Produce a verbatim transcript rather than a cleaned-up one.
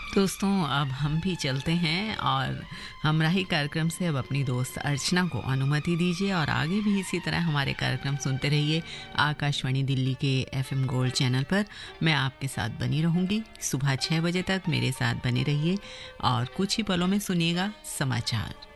दोस्तों अब हम भी चलते हैं और हमराही कार्यक्रम से अब अपनी दोस्त अर्चना को अनुमति दीजिए और आगे भी इसी तरह हमारे कार्यक्रम सुनते रहिए आकाशवाणी दिल्ली के एफएम गोल्ड चैनल पर। मैं आपके साथ बनी रहूँगी सुबह छः बजे तक, मेरे साथ बने रहिए और कुछ ही पलों में सुनिएगा समाचार।